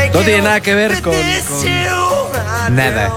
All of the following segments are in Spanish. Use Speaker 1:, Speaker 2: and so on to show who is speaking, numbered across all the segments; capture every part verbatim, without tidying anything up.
Speaker 1: No tiene nada que ver con... con...
Speaker 2: Nada.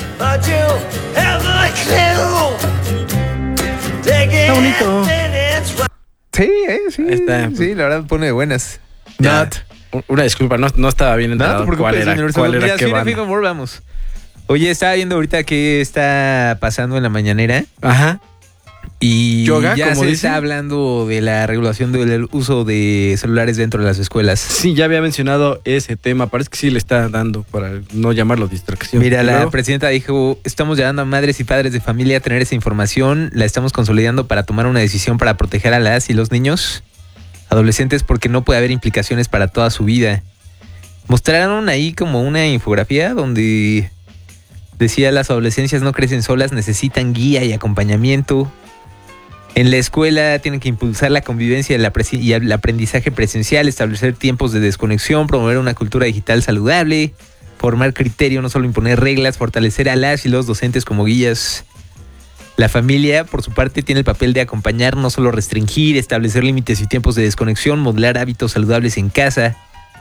Speaker 1: Está bonito.
Speaker 2: Sí, eh, sí.
Speaker 1: Está.
Speaker 2: Sí, la verdad pone buenas.
Speaker 1: Ya.
Speaker 2: Not.
Speaker 1: Una disculpa, no, no estaba bien enterado.
Speaker 2: No, por
Speaker 1: ¿Cuál era? ¿Cuál era?
Speaker 2: Mira,
Speaker 1: ¿Qué
Speaker 2: sí,
Speaker 1: banda?
Speaker 2: Fijo More, vamos. Oye, estaba viendo ahorita qué está pasando en la mañanera.
Speaker 1: Ajá.
Speaker 2: Y
Speaker 1: Yoga,
Speaker 2: ya
Speaker 1: como
Speaker 2: se
Speaker 1: dicen.
Speaker 2: está hablando de la regulación del uso de celulares dentro de las escuelas.
Speaker 1: Sí, ya había mencionado ese tema. Parece que sí le está dando para no llamarlo distracción.
Speaker 2: Mira, la
Speaker 1: Luego,
Speaker 2: presidenta dijo, estamos llamando a madres y padres de familia a tener esa información, la estamos consolidando para tomar una decisión para proteger a las y los niños adolescentes porque no puede haber implicaciones para toda su vida. Mostraron ahí como una infografía donde decía las adolescencias no crecen solas, necesitan guía y acompañamiento. En la escuela tienen que impulsar la convivencia y, la presi- y el aprendizaje presencial, establecer tiempos de desconexión, promover una cultura digital saludable, formar criterio, no solo imponer reglas, fortalecer a las y los docentes como guías. La familia, por su parte, tiene el papel de acompañar, no solo restringir, establecer límites y tiempos de desconexión, modelar hábitos saludables en casa.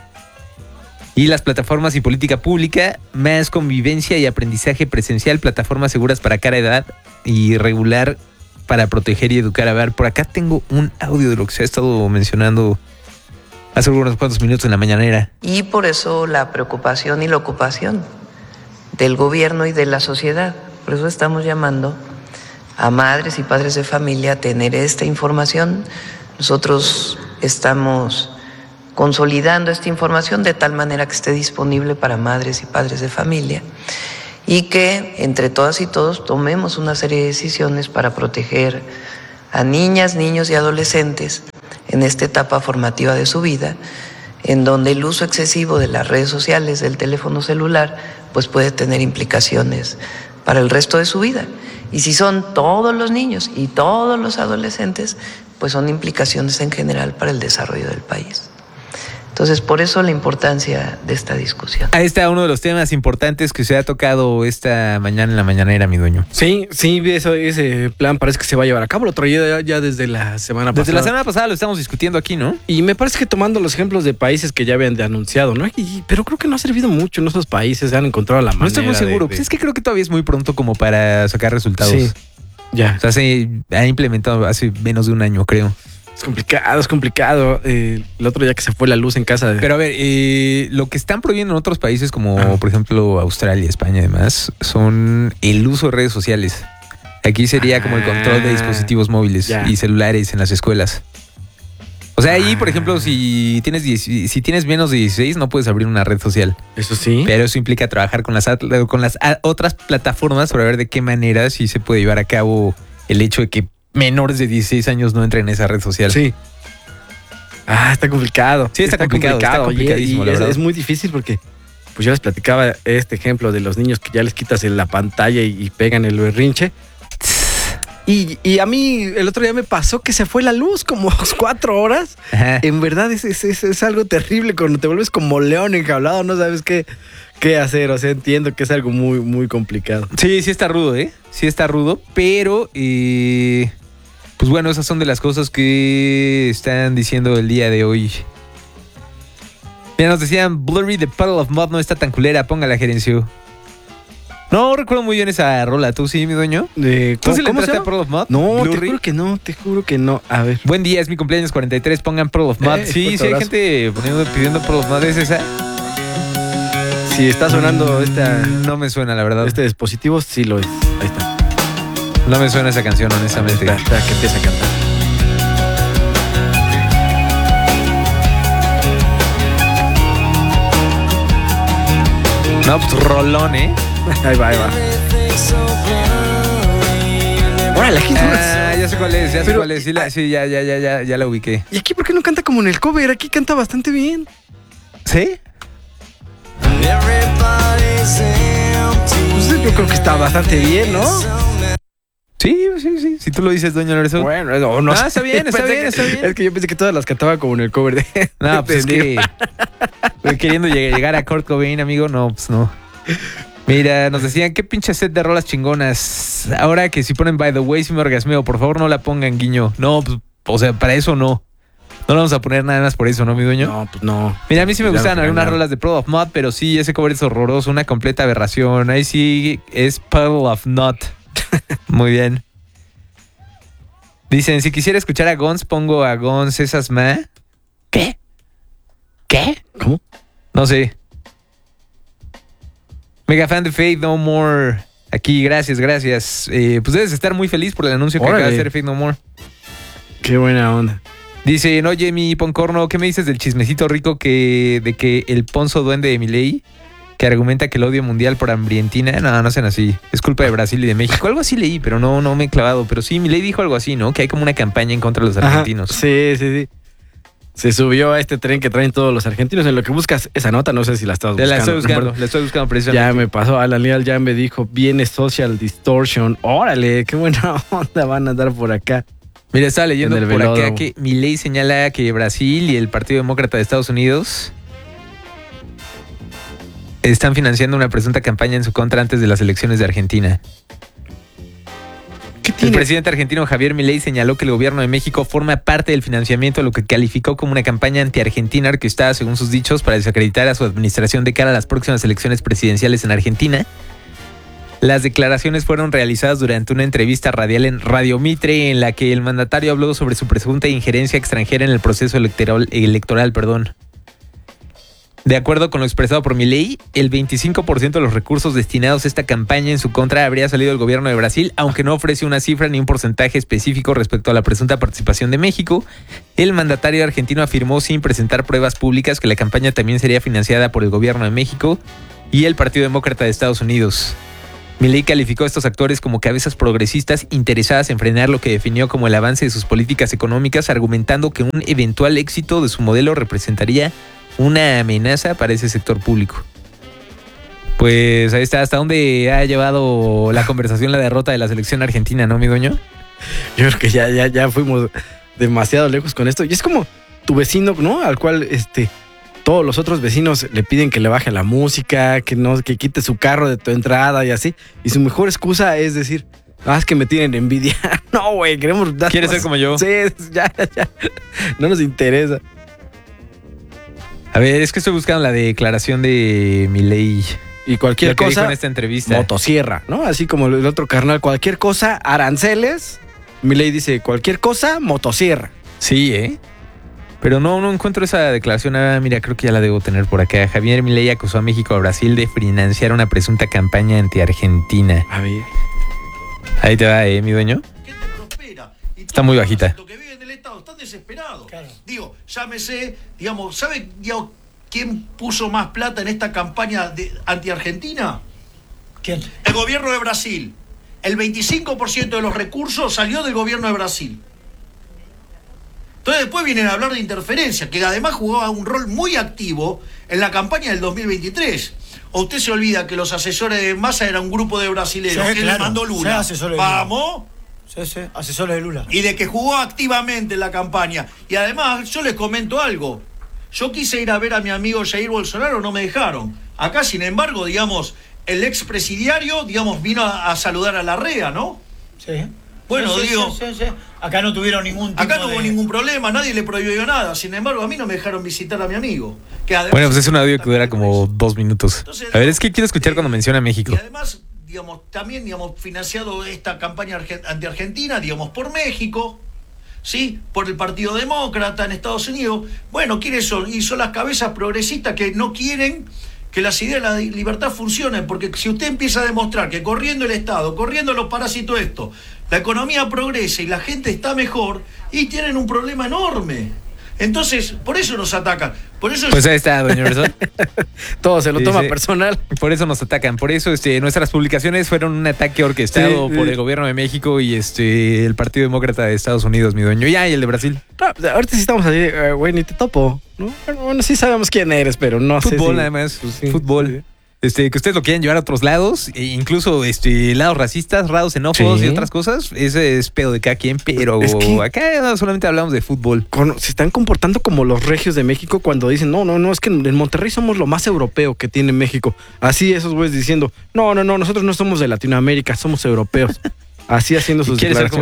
Speaker 2: Y las plataformas y política pública, más convivencia y aprendizaje presencial, plataformas seguras para cada edad y regular para proteger y educar. A ver, por acá tengo un audio de lo que se ha estado mencionando hace unos cuantos minutos en la mañanera.
Speaker 3: Y por eso la preocupación y la ocupación del gobierno y de la sociedad. Por eso estamos llamando a madres y padres de familia a tener esta información. Nosotros estamos consolidando esta información de tal manera que esté disponible para madres y padres de familia y que entre todas y todos tomemos una serie de decisiones para proteger a niñas, niños y adolescentes en esta etapa formativa de su vida, en donde el uso excesivo de las redes sociales, del teléfono celular, pues puede tener implicaciones para el resto de su vida. Y si son todos los niños y todos los adolescentes, pues son implicaciones en general para el desarrollo del país. Entonces, por eso la importancia de esta discusión.
Speaker 2: Ahí está uno de los temas importantes que se ha tocado esta mañana en la mañanera, mi dueño.
Speaker 1: Sí, sí, eso, ese plan parece que se va a llevar a cabo. Lo traía ya, ya desde la semana pasada.
Speaker 2: Desde la semana pasada lo estamos discutiendo aquí, ¿no?
Speaker 1: Y me parece que tomando los ejemplos de países que ya habían de anunciado, ¿no? Y, pero creo que no ha servido mucho en esos países, se han encontrado la manera.
Speaker 2: No estoy muy seguro.
Speaker 1: de-
Speaker 2: Pues
Speaker 1: de-
Speaker 2: es que creo que todavía es muy pronto como para sacar resultados.
Speaker 1: Sí, ya.
Speaker 2: O sea, se ha implementado hace menos de un año, creo.
Speaker 1: Es complicado, es complicado. Eh, el otro día que se fue la luz en casa de...
Speaker 2: Pero a ver, eh, lo que están prohibiendo en otros países como,
Speaker 1: Ah.
Speaker 2: por ejemplo, Australia, España y demás, son el uso de redes sociales. Aquí sería como el control de
Speaker 1: Ah,
Speaker 2: dispositivos móviles
Speaker 1: ya.
Speaker 2: y celulares en las escuelas. O sea, ahí, por
Speaker 1: Ah.
Speaker 2: ejemplo, si tienes, diez si tienes menos de dieciséis, no puedes abrir una red social.
Speaker 1: Eso sí.
Speaker 2: Pero eso implica trabajar con las, at- con las a- otras plataformas para ver de qué manera sí se puede llevar a cabo el hecho de que menores de dieciséis años no entren en esa red social.
Speaker 1: Sí. Ah, está complicado.
Speaker 2: Sí, está complicado, está
Speaker 1: Oye,
Speaker 2: complicadísimo,
Speaker 1: y
Speaker 2: la
Speaker 1: es,
Speaker 2: verdad.
Speaker 1: es muy difícil porque pues yo les platicaba este ejemplo de los niños que ya les quitas en la pantalla y, y pegan el berrinche. Y, y a mí el otro día me pasó que se fue la luz como cuatro horas.
Speaker 2: Ajá.
Speaker 1: En verdad es, es, es, es algo terrible cuando te vuelves como león enjaulado, no sabes qué, qué hacer. O sea, entiendo que es algo muy, muy complicado.
Speaker 2: Sí, sí está rudo, ¿eh? Sí está rudo, pero eh, pues bueno, esas son de las cosas que están diciendo el día de hoy. Ya nos decían, Blurry, The Puddle of Mud no está tan culera, póngala, Gerencio. No recuerdo muy bien esa rola, ¿tú sí, mi dueño?
Speaker 1: Eh,
Speaker 2: ¿Tú sí le
Speaker 1: ¿Cómo se
Speaker 2: entraste a
Speaker 1: llama?
Speaker 2: Puddle of Mud?
Speaker 1: No, te
Speaker 2: Blurry.
Speaker 1: juro que no, te juro que no. A ver.
Speaker 2: Buen día, es mi cumpleaños cuarenta y tres, pongan Puddle of Mud.
Speaker 1: Eh,
Speaker 2: sí,
Speaker 1: fuerte
Speaker 2: sí hay
Speaker 1: abrazo.
Speaker 2: gente poniendo, pidiendo Puddle of Mud, ¿es esa?
Speaker 1: Si está sonando esta,
Speaker 2: No me suena, la verdad.
Speaker 1: este dispositivo, sí lo es. Ahí está.
Speaker 2: No me suena esa canción, honestamente.
Speaker 1: Espera, espera, que empiece a cantar.
Speaker 2: No, pues rolón, ¿eh?
Speaker 1: Ahí va, ahí va. Órale, aquí
Speaker 2: Ah, ya sé cuál es, ya sé
Speaker 1: Pero-
Speaker 2: cuál es. Sí, la- sí, ya, ya, ya, ya, ya la ubiqué.
Speaker 1: ¿Y aquí por qué no canta como en el cover? Aquí canta bastante bien.
Speaker 2: ¿Sí?
Speaker 1: Pues yo creo que está bastante bien, ¿no?
Speaker 2: Sí, sí, sí. Si tú lo dices, doña Lorenzo.
Speaker 1: Bueno, no, no
Speaker 2: Ah,
Speaker 1: sé.
Speaker 2: está bien, está
Speaker 1: Pensé
Speaker 2: bien,
Speaker 1: que-
Speaker 2: está bien.
Speaker 1: Es que yo pensé que todas las cantaba como en el cover de...
Speaker 2: No, pues es
Speaker 1: Entendí.
Speaker 2: que estoy queriendo lleg- llegar a Kurt Cobain, amigo. No, pues no. Mira, nos decían, qué pinche set de rolas chingonas. Ahora que si ponen By the Way, si me orgasmeo, por favor no la pongan, guiño. No, pues, o sea, para eso no. No lo vamos a poner nada más por eso, ¿no, mi dueño?
Speaker 1: No, pues no.
Speaker 2: Mira, a mí sí me
Speaker 1: Ya
Speaker 2: gustaban
Speaker 1: nos
Speaker 2: algunas
Speaker 1: ganaron.
Speaker 2: rolas de Puddle of Mud, pero sí, ese cover es horroroso, una completa aberración. Ahí sí es Puddle of Nut. Muy bien. Dicen, si quisiera escuchar a Guns, pongo a Guns esas ma. ¿Qué? ¿Qué?
Speaker 1: ¿Cómo?
Speaker 2: No sé. Mega fan de Faith No More. Aquí, gracias, gracias. Eh, pues debes estar muy feliz por el anuncio que
Speaker 1: Órale.
Speaker 2: acaba de hacer Faith No More.
Speaker 1: Qué buena onda.
Speaker 2: Dicen, oye, mi Poncorno, ¿qué me dices del chismecito rico que de que el Ponzo Duende de Milei, que argumenta que el odio mundial por Argentina, no, no sean así, es culpa de Brasil y de México? Algo así leí, pero no, no me he clavado. Pero sí, Milei dijo algo así, ¿no? Que hay como una campaña en contra de los argentinos.
Speaker 1: Ajá, sí, sí, sí. Se subió a este tren que traen todos los argentinos. En lo que buscas esa nota, no sé si la estás
Speaker 2: La
Speaker 1: buscando.
Speaker 2: estoy buscando,
Speaker 1: ¿no?
Speaker 2: la estoy buscando precisamente.
Speaker 1: Ya me pasó, Alan Leal ya me dijo, viene Social Distortion. Órale, qué buena onda van a andar por acá.
Speaker 2: Mira, estaba leyendo
Speaker 1: En el
Speaker 2: por acá
Speaker 1: velódromo.
Speaker 2: que Milei señala que Brasil y el Partido Demócrata de Estados Unidos están financiando una presunta campaña en su contra antes de las elecciones de Argentina.
Speaker 1: ¿Qué
Speaker 2: El
Speaker 1: tiene?
Speaker 2: presidente argentino Javier Milei señaló que el gobierno de México forma parte del financiamiento de lo que calificó como una campaña anti-argentina orquestada, según sus dichos, para desacreditar a su administración de cara a las próximas elecciones presidenciales en Argentina. Las declaraciones fueron realizadas durante una entrevista radial en Radio Mitre, en la que el mandatario habló sobre su presunta injerencia extranjera en el proceso electoral, electoral, perdón. De acuerdo con lo expresado por Milei, el veinticinco por ciento de los recursos destinados a esta campaña en su contra habría salido del gobierno de Brasil, aunque no ofrece una cifra ni un porcentaje específico respecto a la presunta participación de México. El mandatario argentino afirmó sin presentar pruebas públicas que la campaña también sería financiada por el gobierno de México y el Partido Demócrata de Estados Unidos. Milei calificó a estos actores como cabezas progresistas interesadas en frenar lo que definió como el avance de sus políticas económicas, argumentando que un eventual éxito de su modelo representaría una amenaza para ese sector público. Pues ahí está, hasta dónde ha llevado la conversación la derrota de la selección argentina, ¿no, mi dueño?
Speaker 1: Yo creo que ya, ya, ya fuimos demasiado lejos con esto. Y es como tu vecino, ¿no? Al cual este, todos los otros vecinos le piden que le baje la música, que no, que quite su carro de tu entrada y así. Y su mejor excusa es decir, ah, es que me tienen envidia. No, güey, queremos dar
Speaker 2: ¿Quieres
Speaker 1: más-
Speaker 2: ser como yo?
Speaker 1: Sí, ya, ya, ya. No nos interesa.
Speaker 2: A ver, es que estoy buscando la declaración de Milei.
Speaker 1: Y cualquier
Speaker 2: Lo que dijo
Speaker 1: cosa,
Speaker 2: en esta entrevista.
Speaker 1: motosierra, ¿no? Así como el otro carnal, cualquier cosa, aranceles. Milei dice, cualquier cosa, motosierra.
Speaker 2: Sí, ¿eh? Pero no, no encuentro esa declaración. Ah, mira, creo que ya la debo tener por acá. Javier Milei acusó a México y a Brasil de financiar una presunta campaña anti-Argentina.
Speaker 1: A ver.
Speaker 2: Ahí te va, ¿eh, mi dueño?
Speaker 4: Gente prospera. Y
Speaker 2: Está muy bajita.
Speaker 4: Lo que viven del Estado están desesperados.
Speaker 5: Claro.
Speaker 4: Digo, llámese, digamos, ¿sabe digamos, quién puso más plata en esta campaña de anti-Argentina?
Speaker 5: ¿Quién?
Speaker 4: El gobierno de Brasil. El veinticinco por ciento de los recursos salió del gobierno de Brasil. Entonces después vienen a hablar de interferencia, que además jugaba un rol muy activo en la campaña del dos mil veintitrés. ¿O usted se olvida que los asesores de Massa eran un grupo de brasileños
Speaker 5: Sí,
Speaker 4: que
Speaker 5: claro.
Speaker 4: le mandó
Speaker 5: Sí,
Speaker 4: Lula?
Speaker 5: asesores de Lula.
Speaker 4: Vamos.
Speaker 5: Sí, sí, asesores de Lula.
Speaker 4: Y de que jugó activamente en la campaña. Y además, yo les comento algo. Yo quise ir a ver a mi amigo Jair Bolsonaro, no me dejaron. Acá, sin embargo, digamos, el expresidiario, digamos, vino a, a saludar a Larrea, ¿no?
Speaker 5: Sí.
Speaker 4: Bueno,
Speaker 5: Sí, sí,
Speaker 4: digo-
Speaker 5: sí, sí, sí. Acá no tuvieron ningún tipo
Speaker 4: Acá no hubo
Speaker 5: de...
Speaker 4: ningún problema, nadie le prohibió nada. Sin embargo, a mí no me dejaron visitar a mi amigo. Que además-
Speaker 2: Bueno, pues es un audio que dura como dos minutos.
Speaker 4: Entonces,
Speaker 2: A ver, es que quiero escuchar cuando menciona México.
Speaker 4: Y además, digamos, también, digamos, financiado esta campaña arge- anti-argentina, digamos, por México, ¿sí? Por el Partido Demócrata en Estados Unidos. Bueno, ¿quiénes son? Y son las cabezas progresistas que no quieren que las ideas de la libertad funcionen, porque si usted empieza a demostrar que corriendo el Estado, corriendo los parásitos esto, la economía progresa y la gente está mejor, y tienen un problema enorme. Entonces, por eso nos atacan. Por eso
Speaker 2: Pues ahí está, doña Berzón.
Speaker 1: Todo se lo toma
Speaker 2: Dice-
Speaker 1: personal.
Speaker 2: Por eso nos atacan. Por eso este, nuestras publicaciones fueron un ataque orquestado
Speaker 1: Sí,
Speaker 2: por
Speaker 1: sí.
Speaker 2: el gobierno de México y este el Partido Demócrata de Estados Unidos, mi dueño. Ya, y el de Brasil.
Speaker 1: No, ahorita sí estamos así, eh, güey, ni te topo, ¿no? Bueno, bueno, sí sabemos quién eres, pero no sé
Speaker 2: Fútbol,
Speaker 1: si-
Speaker 2: nada más.
Speaker 1: pues sí,
Speaker 2: Fútbol.
Speaker 1: sí.
Speaker 2: Este, que ustedes lo quieren llevar a otros lados, e incluso este, lados racistas, lados xenófobos
Speaker 1: Sí.
Speaker 2: y otras cosas. Ese es pedo de cada quien, pero
Speaker 1: Es que-
Speaker 2: acá no, solamente hablamos de fútbol.
Speaker 1: Con- se están comportando como los regios de México cuando dicen, no, no, no, es que en Monterrey somos lo más europeo que tiene México. Así esos güeyes diciendo, no, no, no, nosotros no somos de Latinoamérica, somos europeos. Así haciendo sus
Speaker 2: ¿Quieres ser como
Speaker 1: declaraciones.
Speaker 2: yo?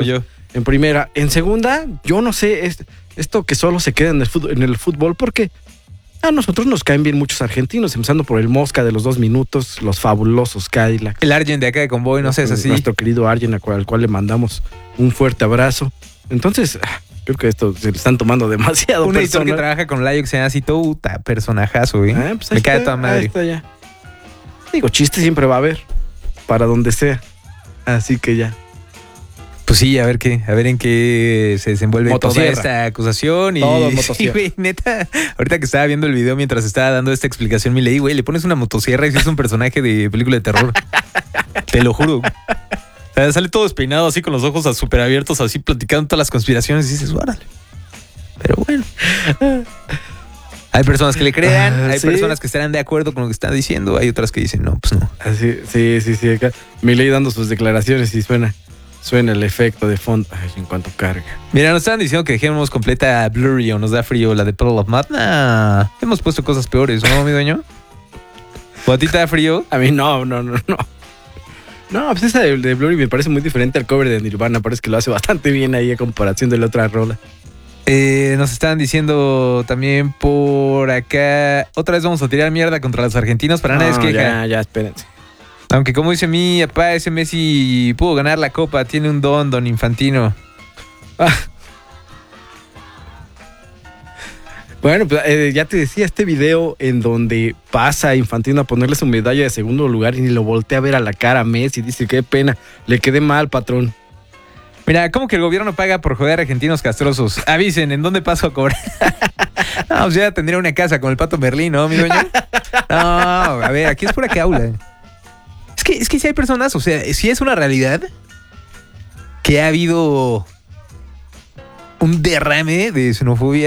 Speaker 1: En primera. En segunda, yo no sé, es, esto que solo se queda en el fútbol, en el fútbol porque a nosotros nos caen bien muchos argentinos, empezando por el Mosca de los dos minutos, los fabulosos Cadillac.
Speaker 2: El Argent de acá de Convoy, no sé, es así.
Speaker 1: Nuestro querido Argent, al cual, al cual le mandamos un fuerte abrazo. Entonces, creo que esto se lo están tomando demasiado
Speaker 2: Un editor
Speaker 1: personal.
Speaker 2: que trabaja con Layo que se llama así, todo personajazo, güey.
Speaker 1: Ah, pues ahí
Speaker 2: Me cae
Speaker 1: está,
Speaker 2: toda madre.
Speaker 1: ahí está ya. Digo, chiste siempre va a haber, para donde sea. Así que ya.
Speaker 2: Pues sí, a ver qué, a ver en qué se desenvuelve
Speaker 1: Motosierra.
Speaker 2: toda esta acusación. Y
Speaker 1: Todo
Speaker 2: sí,
Speaker 1: motosierra.
Speaker 2: güey, neta, ahorita que estaba viendo el video mientras estaba dando esta explicación, me leí, güey, le pones una motosierra y si es un personaje de película de terror. Te lo juro. O sea, sale todo despeinado así con los ojos súper abiertos, así platicando todas las conspiraciones y dices, órale. Pero bueno. Hay personas que le crean,
Speaker 1: Ah,
Speaker 2: hay
Speaker 1: sí.
Speaker 2: personas que estarán de acuerdo con lo que está diciendo, hay otras que dicen, no, pues no.
Speaker 1: Así, sí, sí, sí. Acá. Milei dando sus declaraciones y suena, suena el efecto de fondo. Ay, en cuanto carga.
Speaker 2: Mira, nos estaban diciendo que dejemos completa Blurry o nos da frío la de Puddle of Mud. Nah, hemos puesto cosas peores, ¿no, mi dueño? ¿O a ti te da frío?
Speaker 1: A mí no, no, no, no. No, pues esa de, de Blurry me parece muy diferente al cover de Nirvana. Parece que lo hace bastante bien ahí a comparación de la otra rola.
Speaker 2: Eh, nos estaban diciendo también por acá. Otra vez vamos a tirar mierda contra los argentinos para nadie es
Speaker 1: No,
Speaker 2: queja.
Speaker 1: ya, ya, espérense.
Speaker 2: Aunque como dice mi papá, ese Messi pudo ganar la copa, tiene un don, don Infantino.
Speaker 1: Ah. Bueno, pues eh, ya te decía, este video en donde pasa Infantino a ponerle su medalla de segundo lugar y ni lo voltea a ver a la cara a Messi. Dice, qué pena, le quedé mal, patrón.
Speaker 2: Mira, ¿cómo que el gobierno paga por joder a argentinos castrosos? Avisen, ¿en dónde paso a cobrar? No, pues ya tendría una casa con el Pato Merlín, ¿no, mi dueño? No, a ver, aquí es pura que habla. Es que, es que si hay personas, o sea, si es una realidad que ha habido un derrame de xenofobia